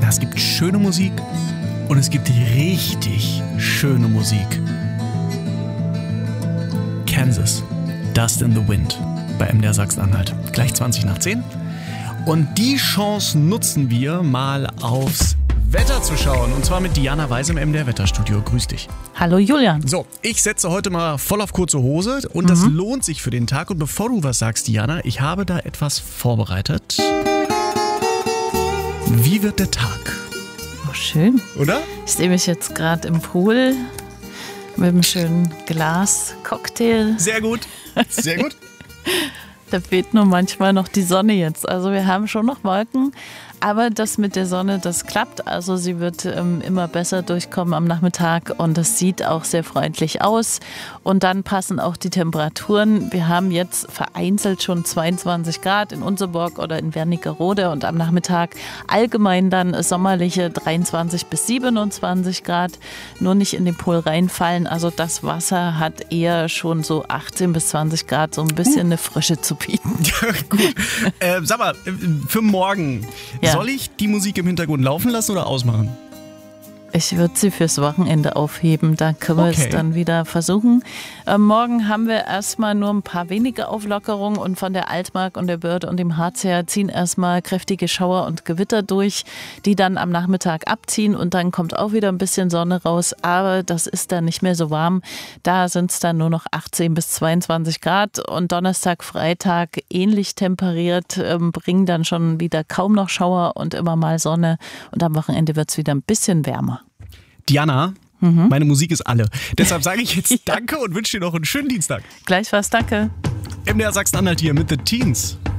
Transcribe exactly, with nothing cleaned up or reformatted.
es gibt schöne Musik und es gibt richtig schöne Musik. Kansas, Dust in the Wind bei M D R Sachsen-Anhalt. Gleich zwanzig nach zehn. Und die Chance nutzen wir, mal aufs Wetter zu schauen. Und zwar mit Diana Weiß im M D R Wetterstudio. Grüß dich. Hallo Julian. So, ich setze heute mal voll auf kurze Hose und mhm. das lohnt sich für den Tag. Und bevor du was sagst, Diana, ich habe da etwas vorbereitet. Wie wird der Tag? Oh, schön. Oder? Ich sehe mich jetzt gerade im Pool mit einem schönen Glas Cocktail. Sehr gut, sehr gut. Da fehlt nur manchmal noch die Sonne jetzt. Also wir haben schon noch Wolken, aber das mit der Sonne, das klappt. Also sie wird ähm, immer besser durchkommen am Nachmittag und das sieht auch sehr freundlich aus. Und dann passen auch die Temperaturen. Wir haben jetzt vereinzelt schon zweiundzwanzig Grad in Unseborg oder in Wernigerode und am Nachmittag allgemein dann sommerliche dreiundzwanzig bis siebenundzwanzig Grad. Nur nicht in den Pool reinfallen. Also das Wasser hat eher schon so achtzehn bis zwanzig Grad, so ein bisschen eine Frische zu bieten. Ja, gut. Äh, sag mal, für morgen, ja. Soll ich die Musik im Hintergrund laufen lassen oder ausmachen? Ich würde sie fürs Wochenende aufheben, da können wir Okay. es dann wieder versuchen. Äh, morgen haben wir erstmal nur ein paar wenige Auflockerungen und von der Altmark und der Börde und dem Harz her ziehen erstmal kräftige Schauer und Gewitter durch, die dann am Nachmittag abziehen und dann kommt auch wieder ein bisschen Sonne raus, aber das ist dann nicht mehr so warm. Da sind es dann nur noch achtzehn bis zweiundzwanzig Grad und Donnerstag, Freitag ähnlich temperiert, äh, bringen dann schon wieder kaum noch Schauer und immer mal Sonne und am Wochenende wird es wieder ein bisschen wärmer. Diana, mhm. meine Musik ist alle. Deshalb sage ich jetzt Ja. Danke und wünsche dir noch einen schönen Dienstag. Gleichfalls, danke. M D R Sachsen-Anhalt hier mit The Teens.